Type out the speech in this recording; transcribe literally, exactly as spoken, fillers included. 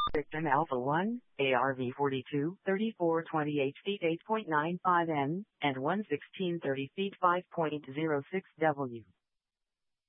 Victim Alpha one, A R V forty-two, thirty-four twenty-eight feet eight point nine five N, and one sixteen thirty feet five point zero six W.